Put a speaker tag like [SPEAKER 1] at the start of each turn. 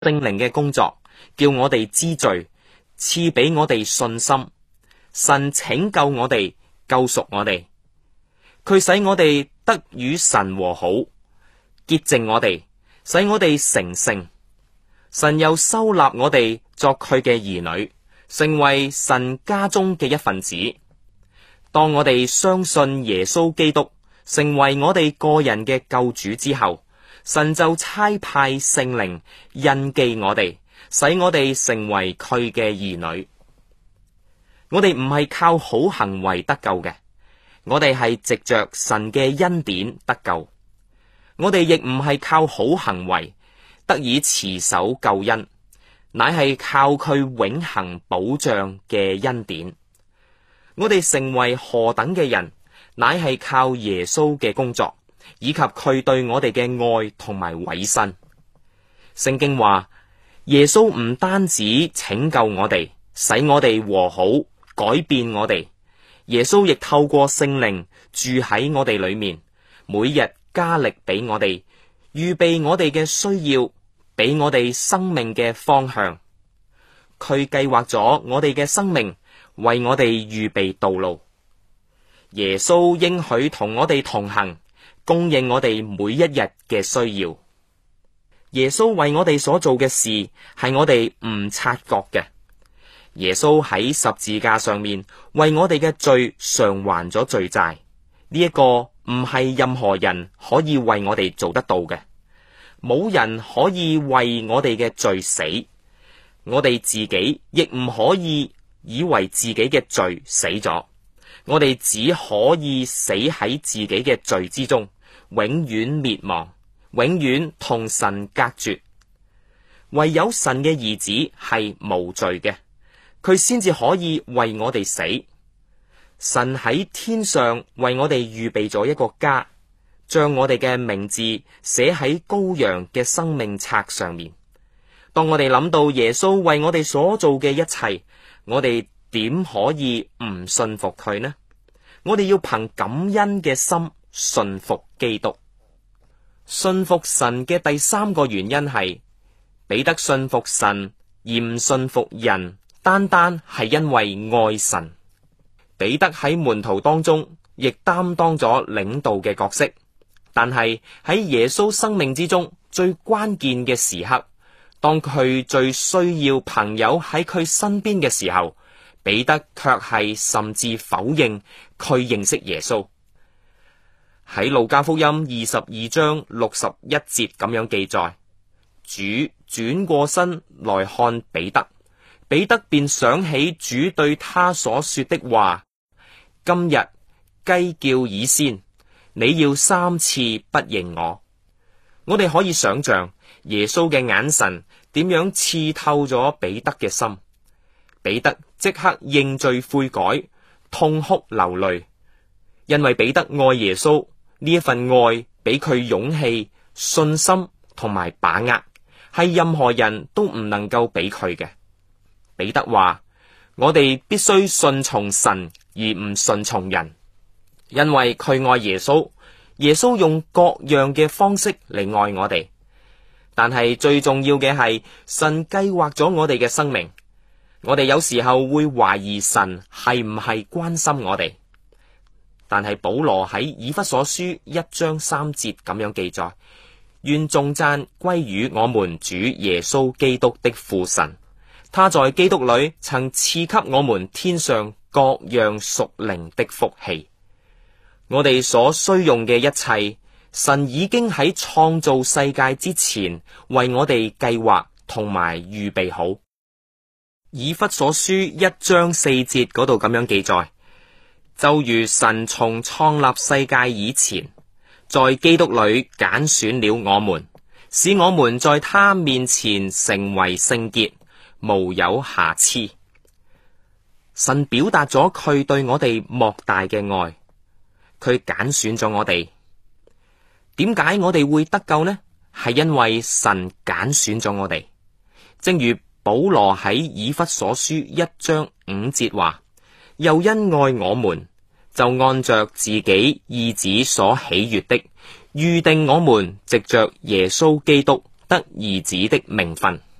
[SPEAKER 1] 聖靈嘅工作，叫我哋知罪，賜俾我哋信心。神拯救我哋，救贖我哋，佢使我哋得與神和好，潔淨我哋，使我哋成聖。神又收納我哋作佢嘅兒女，成為神家中嘅一份子。當我哋相信耶穌基督，成為我哋個人嘅救主之後，神就差派聖靈印記我哋，使我哋成為佢嘅兒女。我哋唔係靠好行為得救嘅，我哋係藉着神嘅恩典得救。我哋亦唔係靠好行為得以持守救恩，乃係靠佢永恆保障嘅恩典。我哋成為何等嘅人，乃係靠耶穌嘅工作，以及佢對我哋嘅愛同埋委身。聖經話，耶穌唔單止拯救我哋，使我哋和好，改變我哋，耶穌亦透過聖靈住喺我哋裏面，每日加力俾我哋，預備我哋嘅需要，俾我哋生命嘅方向。佢計劃咗我哋嘅生命，為我哋預備道路。耶穌應許同我哋同行，供應我哋每一日嘅需要。耶穌為我哋所做嘅事，係我哋唔察覺嘅。耶穌喺十字架上面為我哋嘅罪償還咗罪債，呢一個唔係任何人可以為我哋做得到嘅，冇人可以為我哋嘅罪死，我哋自己亦唔可以以為自己嘅罪死咗，我哋只可以死喺自己嘅罪之中，永遠滅亡，永遠同神隔絕。唯有神嘅兒子係無罪嘅，佢先至可以為我哋死。神喺天上為我哋預備咗一個家，將我哋嘅名字寫喺羔羊嘅生命冊上面。當我哋諗到耶穌為我哋所做嘅一切，我哋點可以唔信服佢呢？我哋要憑感恩嘅心信服基督。信服神嘅第三個原因係，彼得信服神而唔信服人，單單係因為愛神。彼得喺門徒當中亦擔當咗領導嘅角色，但係喺耶穌生命之中最關鍵嘅時刻，當佢最需要朋友喺佢身邊嘅時候，彼得卻係甚至否認佢認識耶穌。喺路加福音22章61節咁樣記載，主轉過身來看彼得，彼得便想起主對他所說的話：今日雞叫以先，你要3次不認我。我哋可以想象耶穌嘅眼神點樣刺透咗彼得嘅心，彼得即刻認罪悔改，痛哭流淚，因為彼得愛耶穌，呢一份愛俾佢勇氣、信心同埋把握，係任何人都唔能夠俾佢嘅。彼得話：我哋必須順從神而唔順從人，因為佢愛耶穌，耶穌用各樣嘅方式嚟愛我哋。但係最重要嘅係，神計劃咗我哋嘅生命。我哋有時候會懷疑神係唔係關心我哋，但係保羅喺以弗所書1章3節咁樣記載：願頌讚歸於我們主耶穌基督的父神，他在基督裏曾賜給我們天上各樣屬靈的福氣。我哋所需用嘅一切，神已經喺創造世界之前為我哋計劃同埋預備好。以弗所書1章4節嗰度咁樣記載：就如神從創立世界以前，在基督裏揀選了我們，使我們在他面前成為聖潔，無有瑕疵。神表達咗佢對我哋莫大嘅愛，佢揀選咗我哋。點解我哋會得救呢？係因為神揀選咗我哋。正如保羅喺以弗所書1章5節話：又因愛我們，就按着自己意旨所喜悅的，預定我們藉着耶穌基督得兒子的名分。